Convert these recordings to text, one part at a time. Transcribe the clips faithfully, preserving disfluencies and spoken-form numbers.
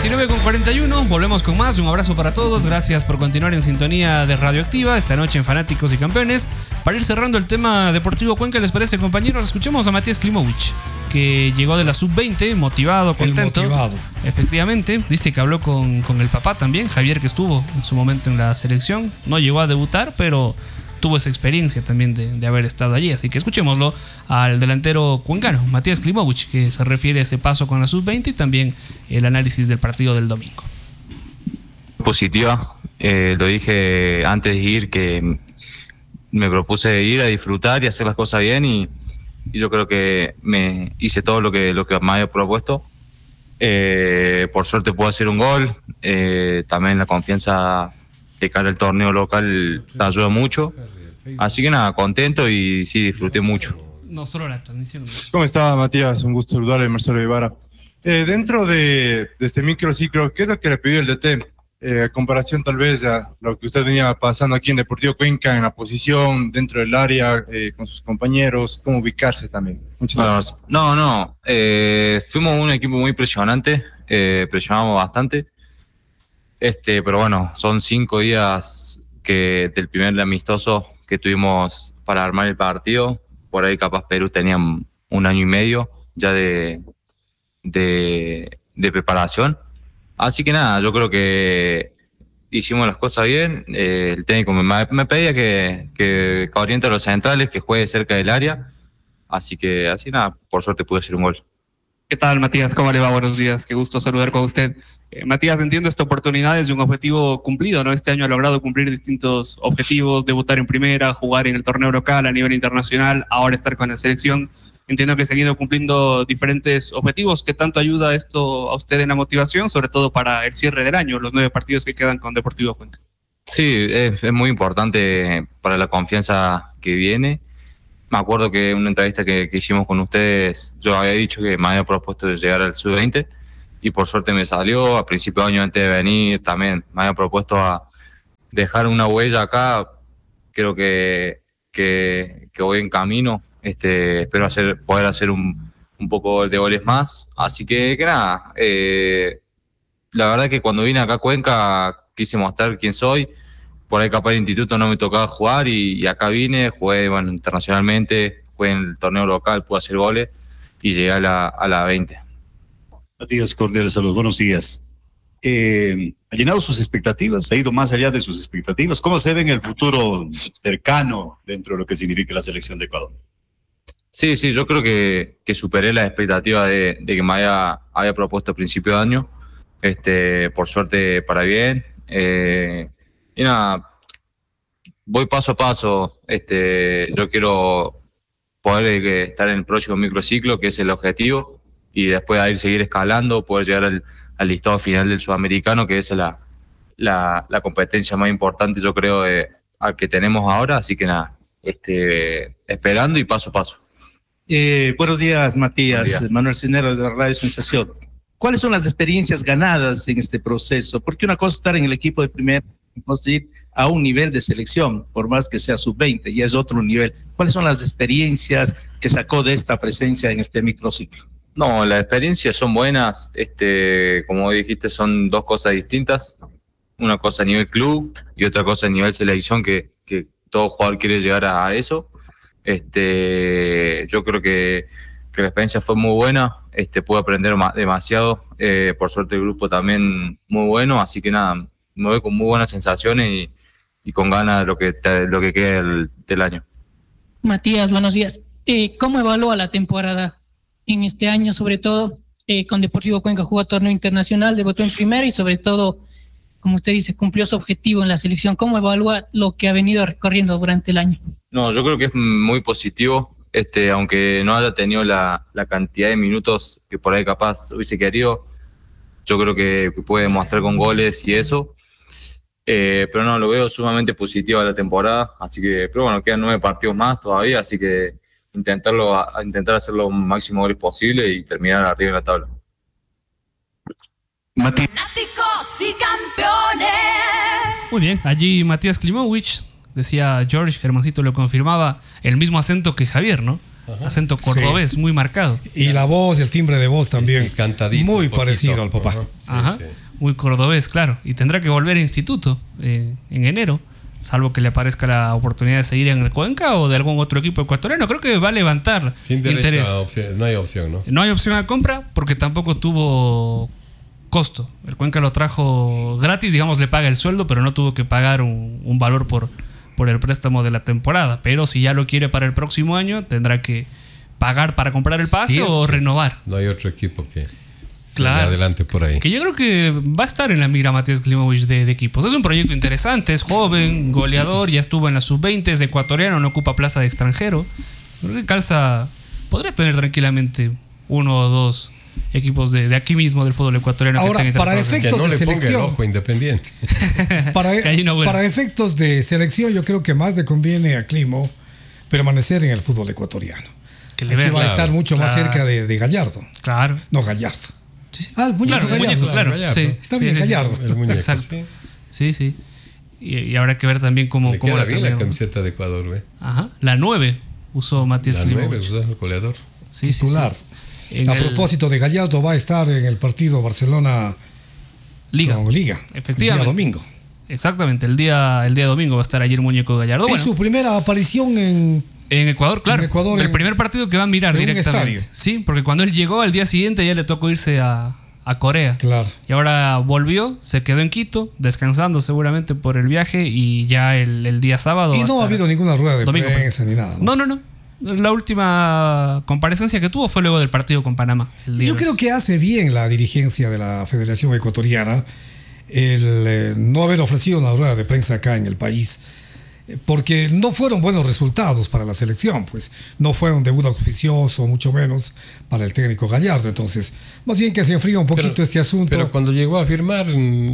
diecinueve con cuarenta y uno, volvemos con más. Un abrazo para todos, gracias por continuar en sintonía de Radioactiva esta noche en Fanáticos y Campeones. Para ir cerrando el tema Deportivo Cuenca, ¿les parece, compañeros? Escuchemos a Matías Klimovic, que llegó de la sub veinte, motivado, contento. El motivado. Efectivamente, dice que habló con, con el papá también, Javier, que estuvo en su momento en la selección. No llegó a debutar, pero tuvo esa experiencia también de, de haber estado allí. Así que escuchémoslo al delantero cuencano, Matías Klimovic, que se refiere a ese paso con la sub veinte y también el análisis del partido del domingo. Positiva, eh, lo dije antes de ir, que me propuse ir a disfrutar y hacer las cosas bien, y, y yo creo que me hice todo lo que, lo que me había propuesto. Eh, por suerte pude hacer un gol, eh, también la confianza de cara al torneo local te ayuda mucho. Así que nada, contento y sí, disfruté mucho. No solo la transmisión. ¿Cómo está, Matías? Un gusto saludarle, Marcelo Ibarra. Eh, dentro de, de este microciclo, ¿qué es lo que le pidió el D T? Eh, a comparación tal vez a lo que usted venía pasando aquí en Deportivo Cuenca, en la posición, dentro del área, eh, con sus compañeros, ¿cómo ubicarse también? Muchas gracias. No, no, eh, fuimos un equipo muy impresionante, eh, presionamos bastante, este, pero bueno, son cinco días que del primer amistoso que tuvimos para armar el partido. Por ahí capaz Perú tenía un año y medio ya de, de, de preparación. Así que nada, yo creo que hicimos las cosas bien. Eh, el técnico me, me pedía que, que, que oriente a los centrales, que juegue cerca del área. Así que así nada, por suerte pude hacer un gol. ¿Qué tal, Matías? ¿Cómo le va? Buenos días, qué gusto saludar con usted. Eh, Matías, entiendo esta oportunidad es de un objetivo cumplido, ¿no? Este año ha logrado cumplir distintos objetivos, debutar en primera, jugar en el torneo local a nivel internacional, ahora estar con la selección. Entiendo que ha seguido cumpliendo diferentes objetivos. ¿Qué tanto ayuda esto a usted en la motivación, sobre todo para el cierre del año, los nueve partidos que quedan con Deportivo Cuenca? Sí, es, es muy importante para la confianza que viene. Me acuerdo que en una entrevista que, que hicimos con ustedes, yo había dicho que me había propuesto de llegar al sub veinte y por suerte me salió. A principio de año, antes de venir, también me había propuesto a dejar una huella acá. Creo que, que, que voy en camino. Este, espero hacer, poder hacer un, un poco de goles más. Así que, que nada, eh, la verdad que cuando vine acá a Cuenca quise mostrar quién soy. Por ahí capaz el instituto no me tocaba jugar y, y acá vine, jugué bueno, internacionalmente, jugué en el torneo local, pude hacer goles y llegué a la, a la veinte. Matías, cordiales saludos, buenos días. Eh, ¿Ha llenado sus expectativas? ¿Ha ido más allá de sus expectativas? ¿Cómo se ve en el futuro cercano dentro de lo que significa la selección de Ecuador? Sí, sí, yo creo que, que superé la expectativa de, de que me había, había propuesto a principio de año. Este, por suerte para bien. Eh, y nada, voy paso a paso. Este, yo quiero poder eh, estar en el próximo microciclo, que es el objetivo, y después a ir seguir escalando, poder llegar al, al listado final del sudamericano, que es la, la, la competencia más importante, yo creo, de, a que tenemos ahora. Así que nada, este, esperando y paso a paso. Eh, buenos días, Matías. Buen día. Manuel Cisneros de Radio Sensación. ¿Cuáles son las experiencias ganadas en este proceso? Porque una cosa es estar en el equipo de primera, ir a un nivel de selección, por más que sea sub veinte, ya es otro nivel. ¿Cuáles son las experiencias que sacó de esta presencia en este microciclo? No, las experiencias son buenas. Este, como dijiste, son dos cosas distintas. Una cosa a nivel club y otra cosa a nivel selección, que, que todo jugador quiere llegar a eso. Este, yo creo que, que la experiencia fue muy buena. Este, pude aprender ma- demasiado. Eh, por suerte el grupo también muy bueno. Así que nada, me voy con muy buenas sensaciones y, y con ganas de lo que, te, lo que queda del, del año. Matías, buenos días. Eh, ¿Cómo evalúa la temporada en este año, sobre todo eh, con Deportivo Cuenca? Jugó torneo internacional, debutó en primera y sobre todo, como usted dice, cumplió su objetivo en la selección. ¿Cómo evalúa lo que ha venido recorriendo durante el año? No, yo creo que es muy positivo, este, aunque no haya tenido la, la cantidad de minutos que por ahí capaz hubiese querido. Yo creo que, que puede demostrar con goles y eso. Eh, pero no, lo veo sumamente positivo a la temporada. Así que, pero bueno, quedan nueve partidos más todavía, así que intentarlo, a, a intentar hacer los máximos goles posible y terminar arriba en la tabla. Matías. Fanáticos y campeones. Muy bien, allí Matías Klimovic, decía George, Germancito lo confirmaba, el mismo acento que Javier, ¿no? Ajá. Acento cordobés, sí. Muy marcado. Y la voz y el timbre de voz también. Cantadito. Muy parecido al papá. Ajá. Sí, Ajá. Sí. Muy cordobés, claro. Y tendrá que volver a instituto eh, en enero. Salvo que le aparezca la oportunidad de seguir en el Cuenca o de algún otro equipo ecuatoriano. Creo que va a levantar Sin interés. A opción, no hay opción, ¿no? No hay opción a compra porque tampoco tuvo costo. El Cuenca lo trajo gratis, digamos, le paga el sueldo, pero no tuvo que pagar un, un valor por, por el préstamo de la temporada. Pero si ya lo quiere para el próximo año, tendrá que pagar para comprar el pase sí, o renovar. No hay otro equipo que... Claro, adelante por ahí. Que yo creo que va a estar en la mira Matías Klimovic de, de equipos. Es un proyecto interesante, es joven, goleador, ya estuvo en la sub veinte, es ecuatoriano, no ocupa plaza de extranjero. Creo que calza, podría tener tranquilamente uno o dos equipos de, de aquí mismo del fútbol ecuatoriano. Ahora, que estén para efectos que no de le selección, ponga el ojo Independiente. para, para efectos de selección, yo creo que más le conviene a Climo permanecer en el fútbol ecuatoriano. Que le Aquí va claro, a estar mucho claro. más cerca de, de Gallardo. Claro. No, Gallardo. Sí, sí. Ah, el muñeco claro, Gallardo. Muñeco, claro. Gallardo. Sí. Está bien, sí, Gallardo. El muñeco, exacto. Sí, sí. sí. Y, y habrá que ver también cómo, Le cómo queda la bien terminó. la camiseta de Ecuador, ¿ve? Ajá. La nueve usó Matías Klimovic. La nueve usó el goleador. Sí, titular. Sí, sí. A el... propósito de Gallardo, va a estar en el partido Barcelona Liga. Con Liga. Efectivamente. El día domingo. Exactamente. El día, el día domingo va a estar allí el muñeco Gallardo. Es bueno, su primera aparición en... En Ecuador, claro. En Ecuador, el en, primer partido que va a mirar directamente. Sí, porque cuando él llegó al día siguiente ya le tocó irse a, a Corea. Claro. Y ahora volvió, se quedó en Quito, descansando seguramente por el viaje y ya el, el día sábado. Y no ha habido ninguna rueda de domingo, prensa ni nada. ¿no? no, no, no. La última comparecencia que tuvo fue luego del partido con Panamá. El día Yo creo que hace bien la dirigencia de la Federación Ecuatoriana el eh, no haber ofrecido una rueda de prensa acá en el país. Porque no fueron buenos resultados para la selección, pues no fue un debut auspicioso, mucho menos para el técnico Gallardo. Entonces, más bien que se enfría un poquito pero, este asunto. Pero cuando llegó a firmar,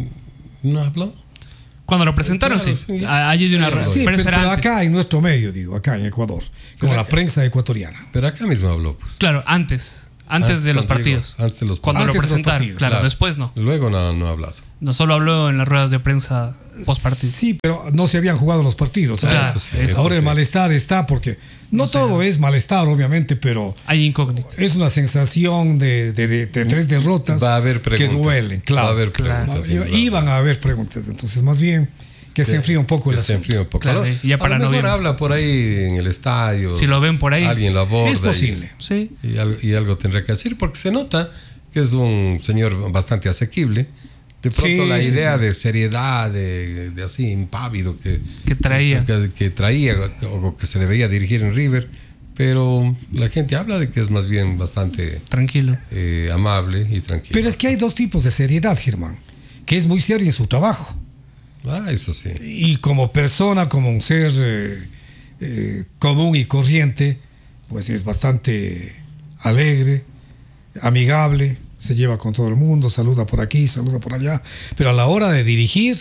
¿no habló? Cuando lo presentaron, claro, sí. sí. Allí de una sí, pero, pero acá en nuestro medio, digo, acá en Ecuador, como la prensa ecuatoriana. Pero acá mismo habló, pues. Claro, antes. Antes, antes de los partidos. Llegó, antes de los cuando partidos. Cuando lo presentaron, claro, claro. Después no. Luego no, no ha hablado. No solo habló en las ruedas de prensa post partido. Sí, pero no se habían jugado los partidos. Claro, eso sí, eso ahora sí. El malestar está porque no, no sé, todo es malestar, obviamente, pero hay incógnito. Es una sensación de, de, de, de tres derrotas Va a haber que duelen. Claro, va a haber preguntas. Claro. Iba, iban a haber preguntas. Entonces, más bien que se enfríe un poco el se enfríe un poco. Claro, claro, ya para a lo mejor noviembre. habla por ahí en el estadio. Si lo ven por ahí, alguien lo aborda. Es posible. Y, sí. y, algo, y algo tendrá que decir porque se nota que es un señor bastante asequible. De pronto sí, la idea sí, sí. de seriedad, de, de así impávido que, que traía, que, que traía o que se le veía dirigir en River, pero la gente habla de que es más bien bastante tranquilo, eh, amable y tranquilo. Pero es que hay dos tipos de seriedad, Germán, que es muy serio en su trabajo. Ah, eso sí. Y como persona, como un ser eh, eh, común y corriente, pues es bastante alegre, amigable. Se lleva con todo el mundo, saluda por aquí, saluda por allá, pero a la hora de dirigir,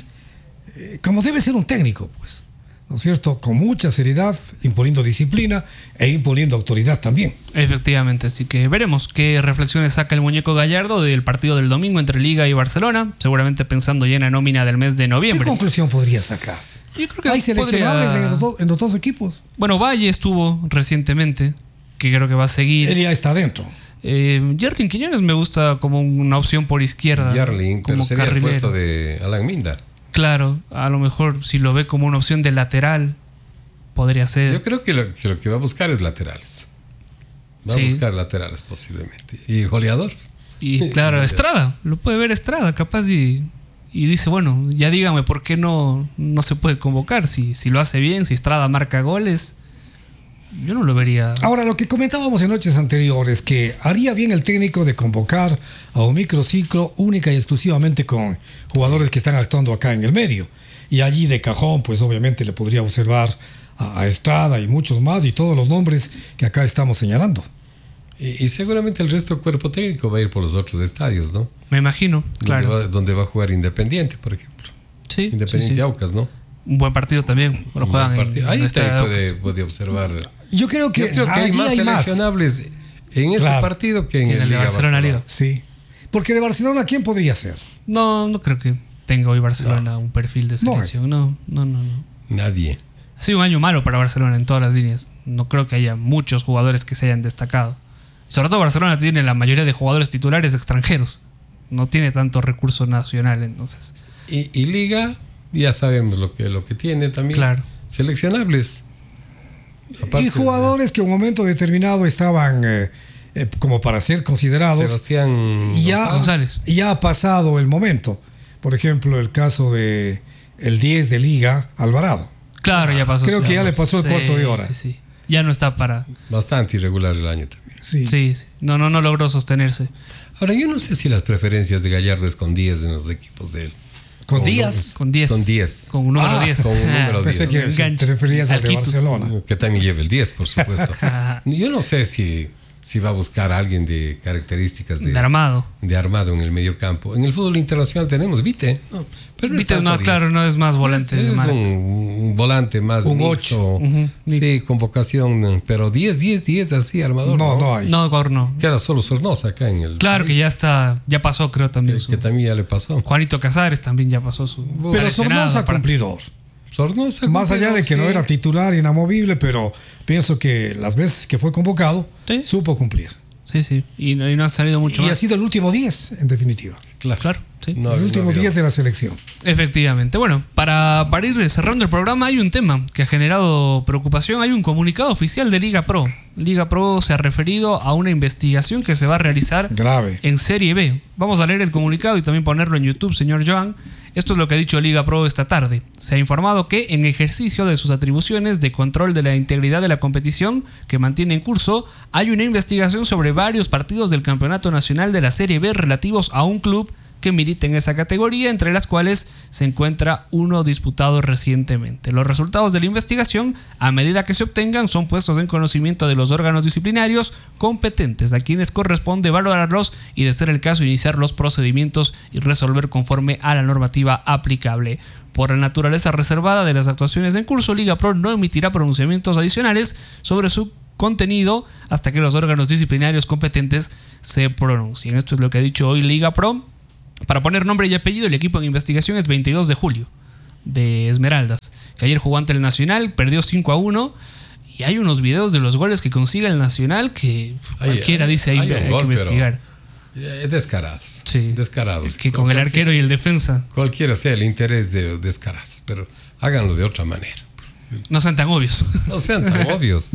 eh, como debe ser un técnico, pues, ¿no es cierto? Con mucha seriedad, imponiendo disciplina e imponiendo autoridad también. Efectivamente, así que veremos qué reflexiones saca el muñeco Gallardo del partido del domingo entre Liga y Barcelona, seguramente pensando ya en la nómina del mes de noviembre. ¿Qué conclusión podría sacar? Yo creo que hay seleccionables podría... en, los dos, en los dos equipos. Bueno, Valle estuvo recientemente, que creo que va a seguir. Él ya está dentro. Eh, Jerlin Quiñones me gusta como una opción por izquierda. Jerlin, como pero sería carrilero. El puesto de Alan Minda. Claro, a lo mejor si lo ve como una opción de lateral, podría ser. Yo creo que lo que, lo que va a buscar es laterales. Va sí. a buscar laterales posiblemente. Y goleador. Y claro, Estrada, lo puede ver Estrada, capaz y, y dice, bueno, ya dígame por qué no, no se puede convocar. Si, si lo hace bien, si Estrada marca goles. Yo no lo vería. Ahora, lo que comentábamos en noches anteriores, que haría bien el técnico de convocar a un microciclo única y exclusivamente con jugadores que están actuando acá en el medio. Y allí de cajón, pues obviamente le podría observar a, a Estrada y muchos más y todos los nombres que acá estamos señalando. Y, y seguramente el resto del cuerpo técnico va a ir por los otros estadios, ¿no? Me imagino, claro. Donde va, donde va a jugar Independiente, por ejemplo. Sí. Independiente sí, sí. Aucas, ¿no? Un buen partido también. Lo juegan en, Ahí en está, puede, puede observar. Yo creo que, Yo creo que hay más hay seleccionables más. en ese claro. partido que en, que en el, el Barcelona, Barcelona Liga. Sí. Porque de Barcelona, ¿quién podría ser? No, no creo que tenga hoy Barcelona no. un perfil de selección. No, no, no, no. Nadie. Ha sido un año malo para Barcelona en todas las líneas. No creo que haya muchos jugadores que se hayan destacado. Sobre todo Barcelona tiene la mayoría de jugadores titulares extranjeros. No tiene tanto recurso nacional, entonces. Y, y Liga, ya sabemos lo que, lo que tiene también. Claro. Seleccionables. Aparte y jugadores de... que en un momento determinado estaban eh, eh, como para ser considerados. Sebastián ya, González. Ya ha pasado el momento. Por ejemplo, el caso de el diez de Liga, Alvarado. Claro, ya pasó. Creo que ya le pasó el sí, cuarto de hora. Sí, sí. Ya no está para... Bastante irregular el año también. Sí. Sí, sí. No, no, no logró sostenerse. Ahora, yo no sé si las preferencias de Gallardo es con diez en los equipos de él. ¿Con Díaz? Con diez. Con diez. Con un número Ah, diez. Con un número Pensé diez. que te referías al de Quito. Barcelona. Que también lleva el diez, por supuesto. Yo no sé si, si va a buscar a alguien de características de, De armado. de armado en el medio campo. En el fútbol internacional tenemos Vite. No, pero no Vite es no, tanto claro, diez. no es más volante de Es marca. un, un volante más Un mixto. ocho. Ujú, Sí, mixto. con vocación. Pero diez, diez, diez así, armador. No, no hay. No, Ecuador no. Queda solo Sornosa acá en el. Claro que ya está, ya pasó, creo también. Que, su- que también ya le pasó. Juanito Casares también ya pasó su. Pero seleccionado, Sornosa aparte. cumplidor. Sornosa. Más allá de que sí. no era titular inamovible, pero pienso que las veces que fue convocado, Sí. supo cumplir. Sí, sí. Y no, y no ha salido mucho Y más. ha sido el último diez, en definitiva. Claro. Claro, sí. No, el no último había diez de dos. la selección. Efectivamente. Bueno, para, para ir cerrando el programa, hay un tema que ha generado preocupación. Hay un comunicado oficial de Liga Pro. Liga Pro se ha referido a una investigación que se va a realizar Grave. en Serie B. Vamos a leer el comunicado y también ponerlo en YouTube, señor Joan. Esto es lo que ha dicho Liga Pro esta tarde. Se ha informado que, en ejercicio de sus atribuciones de control de la integridad de la competición que mantiene en curso, hay una investigación sobre varios partidos del Campeonato Nacional de la Serie B relativos a un club que milita en esa categoría, entre las cuales se encuentra uno disputado recientemente. Los resultados de la investigación, a medida que se obtengan, son puestos en conocimiento de los órganos disciplinarios competentes, a quienes corresponde valorarlos y, de ser el caso, iniciar los procedimientos y resolver conforme a la normativa aplicable. Por la naturaleza reservada de las actuaciones en curso, Liga Pro no emitirá pronunciamientos adicionales sobre su contenido hasta que los órganos disciplinarios competentes se pronuncien. Esto es lo que ha dicho hoy Liga Pro. Para poner nombre y apellido, el equipo en investigación es veintidós de julio, de Esmeraldas, que ayer jugó ante el Nacional, perdió cinco a uno, y hay unos videos de los goles que consigue el Nacional que Hay- cualquiera hay- dice ahí hay un hay que gol, pero- investigar. Eh, Descarados. Sí. Descarados. Que con el arquero y el defensa Cualquiera sea el interés de descarados, pero háganlo de otra manera. no sean tan obvios. No sean tan obvios.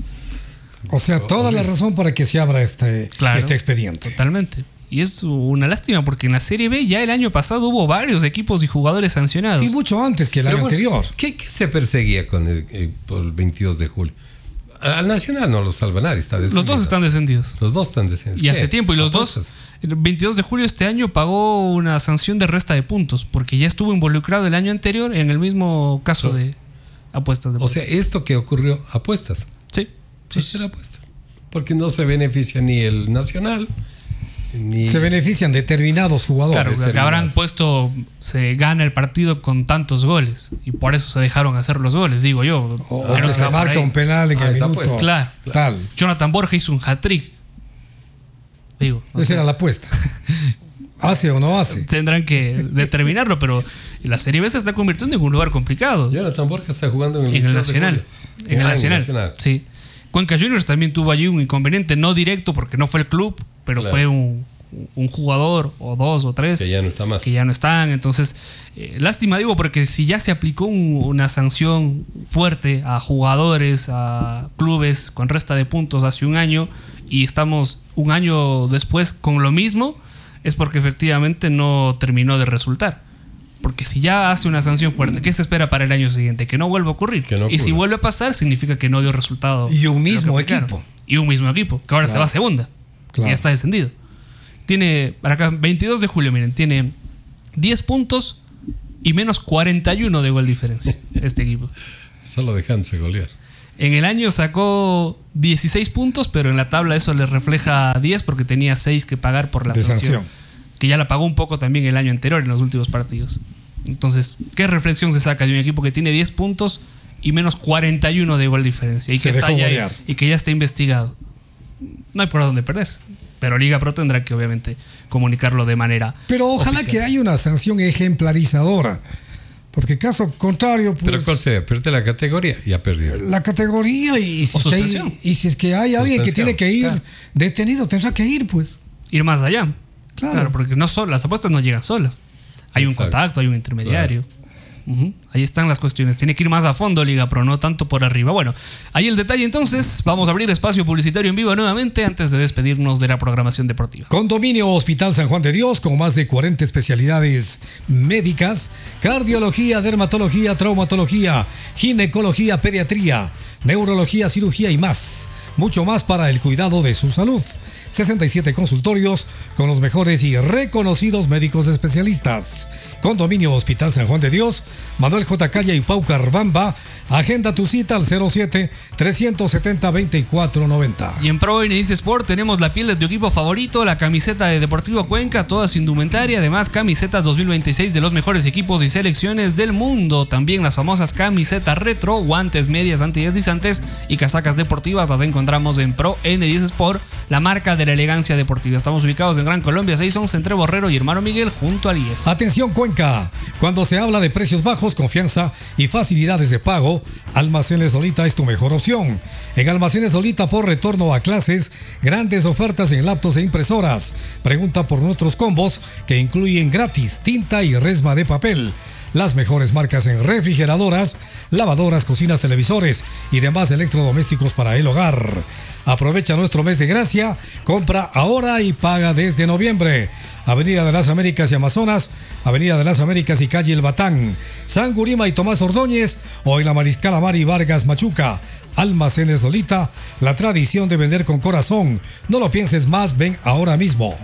O sea, toda la razón para que se abra este, Claro. este expediente. Totalmente. Y es una lástima porque en la Serie B ya el año pasado hubo varios equipos y jugadores sancionados. Y mucho antes que el Pero año bueno, anterior. ¿Qué, qué se perseguía con el, eh, por el veintidós de julio? Al al Nacional no lo salva nadie. Está Los descendido. dos están descendidos. Los dos están descendidos. Y ¿Qué? hace tiempo, y los dos, Apuestas. el veintidós de julio este año pagó una sanción de resta de puntos, porque ya estuvo involucrado el año anterior en el mismo caso So- de apuestas. O sea, esto que ocurrió, apuestas. sí, sí, Sí, será apuestas. Porque no se beneficia ni el Nacional, ni... Se benefician determinados jugadores. claro, que determinados. habrán puesto, se gana el partido con tantos goles, y por eso se dejaron hacer los goles, digo yo. O, o Creo que se va por marca ahí. un penal en Ah, el esa minuto. apuesta. Claro. Tal. Jonathan Borja hizo un hat-trick. Digo, o Esa sea, era la apuesta. ¿Hace o no hace? tendrán que determinarlo, pero la Serie B se está convirtiendo en un lugar complicado. Jonathan Borja está jugando en el, En el veintidós de Nacional. julio. En el Ah, Nacional. Sí. Cuenca Juniors también tuvo allí un inconveniente, no directo porque no fue el club, pero Claro. fue un, un jugador o dos o tres Que ya no está más. que ya no están. Entonces, eh, lástima digo, porque si ya se aplicó un- una sanción fuerte a jugadores, a clubes con resta de puntos hace un año y estamos un año después con lo mismo, es porque efectivamente no terminó de resultar. Porque si ya hace una sanción fuerte, ¿qué se espera para el año siguiente? Que no vuelva a ocurrir. Que no y si ocurra. vuelve a pasar, significa que no dio resultado. Y un lo que mismo aplicaron. equipo. Y un mismo equipo, que ahora se va a segunda. Claro. Ya está descendido. Tiene, para acá, veintidós de julio, miren, tiene diez puntos y menos cuarenta y uno de gol diferencia este equipo. Solo dejándose golear. En el año sacó dieciséis puntos, pero en la tabla eso le refleja diez porque tenía seis que pagar por la De sanción, sanción. que ya la pagó un poco también el año anterior en los últimos partidos. Entonces, ¿qué reflexión se saca de un equipo que tiene diez puntos y menos cuarenta y uno de gol diferencia y Se que, está dejó ya, golear. y que ya está investigado? No hay por dónde perderse. Pero Liga Pro tendrá que obviamente comunicarlo de manera Pero ojalá oficial. que haya una sanción ejemplarizadora. Porque caso contrario, pues... Pero ¿cuál sea? Pierde la categoría, ya perdió. La categoría y si, es que hay, y si es que hay alguien que tiene que ir claro. detenido, tendrá que ir, pues. Ir más allá. Claro. Claro, porque no solo, las apuestas no llegan solas. Hay Exacto. un contacto, hay un intermediario. Claro. Uh-huh. Ahí están las cuestiones. Tiene que ir más a fondo Liga Pro, no tanto por arriba. Bueno, ahí el detalle entonces. Vamos a abrir espacio publicitario en vivo nuevamente antes de despedirnos de la programación deportiva. Condominio Hospital San Juan de Dios, con más de cuarenta especialidades médicas: cardiología, dermatología, traumatología, ginecología, pediatría, neurología, cirugía y más. Mucho más para el cuidado de su salud. sesenta y siete consultorios con los mejores y reconocidos médicos especialistas. Condominio Hospital San Juan de Dios, Manuel J. Calle y Pau Carbamba. Agenda tu cita al cero siete, tres siete cero, veinticuatro noventa. Y en Pro Enedice Sport tenemos la piel de tu equipo favorito, la camiseta de Deportivo Cuenca, toda su indumentaria, además camisetas dos mil veintiséis de los mejores equipos y selecciones del mundo. También las famosas camisetas retro, guantes, medias antideslizantes y casacas deportivas las encontramos en Pro Enedice Sport, la marca de la elegancia deportiva. Estamos ubicados en Gran Colombia seiscientos once entre Borrero y Hermano Miguel junto al I E S. Atención Cuenca, cuando se habla de precios bajos, confianza y facilidades de pago, Almacenes Lolita es tu mejor opción. En Almacenes Lolita, por retorno a clases, grandes ofertas en laptops e impresoras. Pregunta por nuestros combos que incluyen gratis tinta y resma de papel. Las mejores marcas en refrigeradoras, lavadoras, cocinas, televisores y demás electrodomésticos para el hogar. Aprovecha nuestro mes de gracia, compra ahora y paga desde noviembre. Avenida de las Américas y Amazonas, Avenida de las Américas y Calle El Batán, San Gurima y Tomás Ordóñez, o en la Mariscal Amari Vargas Machuca. Almacenes Lolita, la tradición de vender con corazón. No lo pienses más, ven ahora mismo.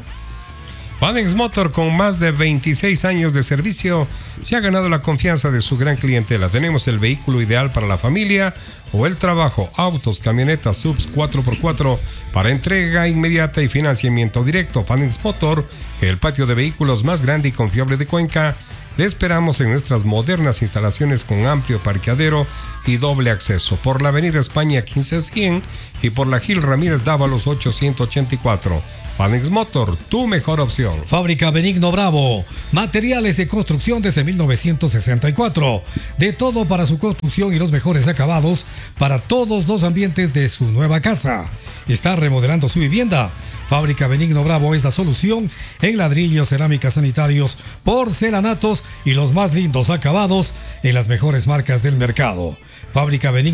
Fanex Motor, con más de veintiséis años de servicio, se ha ganado la confianza de su gran clientela. Tenemos el vehículo ideal para la familia o el trabajo: autos, camionetas, subs cuatro por cuatro para entrega inmediata y financiamiento directo. Fanex Motor, el patio de vehículos más grande y confiable de Cuenca. Le esperamos en nuestras modernas instalaciones con amplio parqueadero y doble acceso por la Avenida España quince cien y por la Gil Ramírez Dávalos ochocientos ochenta y cuatro. Fanex Motor, tu mejor opción. Fábrica Benigno Bravo, materiales de construcción desde mil novecientos sesenta y cuatro. De todo para su construcción y los mejores acabados para todos los ambientes de su nueva casa. ¿Está remodelando su vivienda? Fábrica Benigno Bravo es la solución en ladrillos, cerámicas, sanitarios, porcelanatos y los más lindos acabados en las mejores marcas del mercado. Fábrica Benigno